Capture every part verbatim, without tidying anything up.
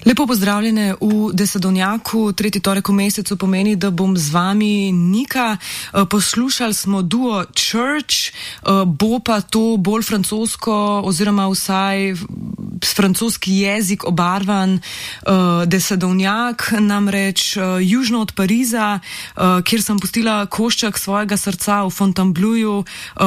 Lepo pozdravljene v Desedovnjaku. Tretji torek v mesecu pomeni, da bom z vami Nika. Poslušali smo duo Church, bo pa to bolj francosko oziroma vsaj francoski jezik obarvan Desedovnjak, namreč južno od Pariza, kjer sem pustila košček svojega srca v Fontainebleauju,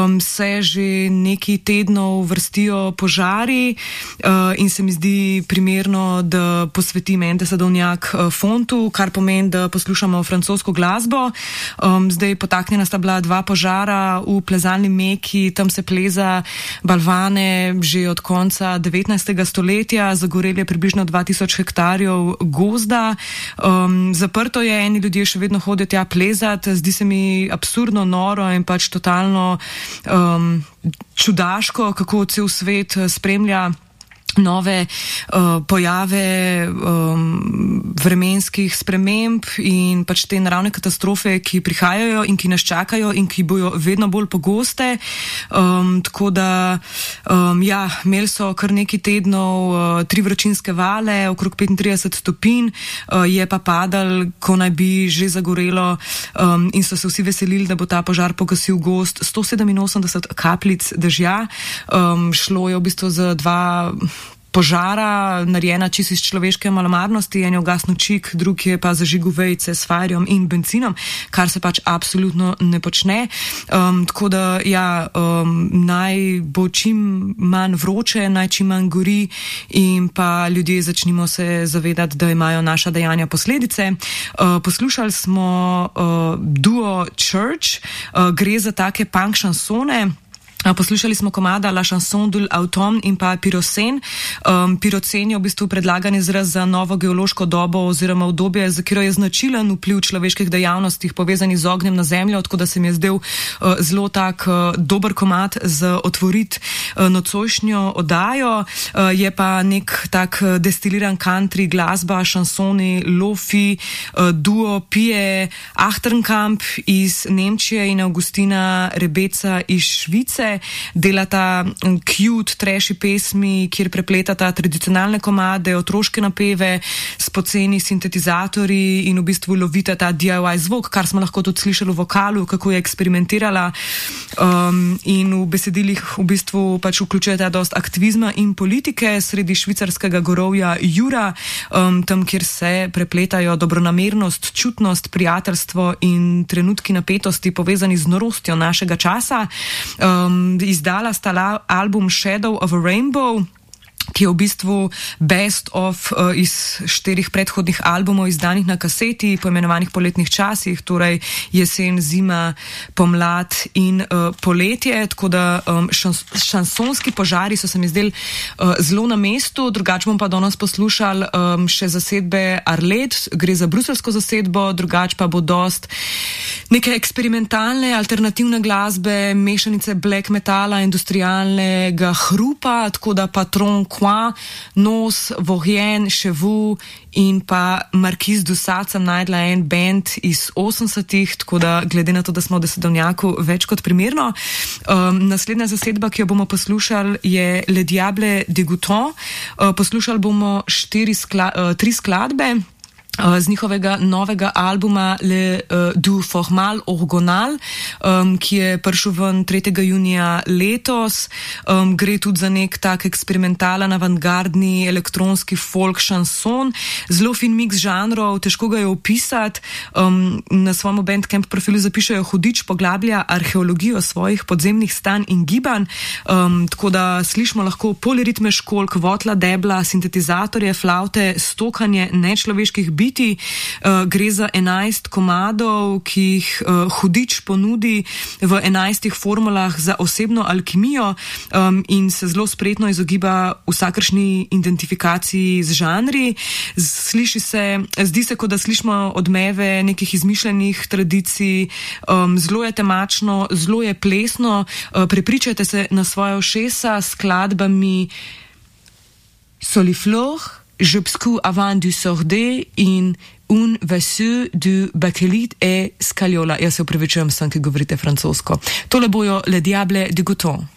se že nekaj tednov vrstijo požari in se mi zdi primerno, da posvetim en Desedovnjak fontu, kar pomeni, da poslušamo francosko glasbo. Um, zdaj potaknjena sta bila dva požara v plezalni Meki, tam se pleza balvane že od konca devetnajstega stoletja, zagoreli je približno dva tisoč hektarjev gozda. Um, zaprto je, eni ljudje še vedno hodijo tja plezat, zdi se mi absurdno noro in pač totalno um, čudaško, kako cel svet spremlja nove uh, pojave um, vremenskih sprememb in pač te naravne katastrofe, ki prihajajo in ki nas čakajo in ki bojo vedno bolj pogoste. Um, tako da, um, ja, imeli so kar nekaj tednov uh, tri vročinske vale, okrog petintrideset stopinj, uh, je pa padal, ko naj bi že zagorelo um, in so se vsi veselili, da bo ta požar pogasil gozd, sto sedeminosemdeset kapljic dežja. Um, šlo je v bistvu za dva požara, narejena čisto iz človeške malomarnosti, en je ugasnil čik, drug je pa zažigal vejice s fajrjem in bencinom, kar se pač absolutno ne počne. Um, tako da, ja, um, naj bo čim manj vroče, naj čim manj gori in pa ljudje začnimo se zavedati, da imajo naša dejanja posledice. Uh, poslušali smo uh, duo Church, uh, gre za take punk šansone. Poslušali smo komada La Chanson de l'Automne in pa Pyrocene. Um, Pyrocene je v bistvu predlagan izraz za novo geološko dobo oziroma obdobje, za katero je značilen vpliv človeških dejavnostih povezanih z ognjem na zemljo, tako da se mi je zdel uh, zelo tak uh, dober komad za otvoriti uh, nocojšnjo oddajo. Uh, je pa nek tak uh, destiliran country glasba, šansoni, lofi, uh, duo Pije Achterkamp iz Nemčije in Augustina Rebeca iz Švice. Delata cute, trashy pesmi, kjer prepletata tradicionalne komade, otroške napeve s poceni sintetizatorji in v bistvu lovita ta D I Y zvok, kar smo lahko tudi slišali v vokalu, kako je eksperimentirala. Um, in v besedilih v bistvu pač vključujeta dost aktivizma in politike sredi švicarskega gorovja Jura, um, tam, kjer se prepletajo dobronamernost, čutnost, prijateljstvo in trenutki napetosti povezani z norostjo našega časa. Um, Izdala sta la, album Shadow of a Rainbow, ki je v bistvu best of uh, iz štirih predhodnih albumov izdanih na kaseti, poimenovanih poletnih časih, torej jesen, zima, pomlad in uh, poletje, tako da um, šans, šansonski požari so se mi zdeli uh, zelo na mestu. Drugače bom pa danes poslušal um, še zasedbe Arlet, gre za bruselsko zasedbo, drugače pa bo dost neke eksperimentalne, alternativne glasbe, mešanice black metala, industrialnega hrupa, tako da Patron, Coin, Nos, Vorien, Chevu in pa Marquis du Sade sem najdla en band iz osemdesetih, tako da glede na to, da smo v Desedovnjaku, več kot primerno. Um, naslednja zasedba, ki jo bomo poslušali, je Le Diable de Gouton. Uh, poslušali bomo štiri skla, uh, tri skladbe z njihovega novega albuma Le uh, du Formal Orgonal, um, ki je prišel ven tretjega junija letos. Um, gre tudi za nek tak eksperimentalen, avantgardni, elektronski folk šanson. Zelo fin mix žanrov, težko ga je opisati. Um, na svojem Bandcamp profilu zapišajo: hudič poglablja arheologijo svojih podzemnih stanj in gibanj. Um, tako da slišimo lahko poliritme školjk, votla debla, sintetizatorje, flaute, stokanje nečloveških biti. Uh, gre za enajst komadov, ki jih uh, Hudič ponudi v enajstih formulah za osebno alkimijo um, in se zelo spretno izogiba vsakršni identifikaciji z žanri. Sliši se, zdi se, kot da slišimo odmeve nekih izmišljenih tradicij, um, zelo je temačno, zelo je plesno. Uh, prepričajte se na svoje ušesa s skladbami Soliflor, Je pscu avant du sordé in Un vaisseau du bakelit et scaliola. Jaz se upravičujem vsem, ki govorite francosko. Tole bojo Le Diable de Gouton.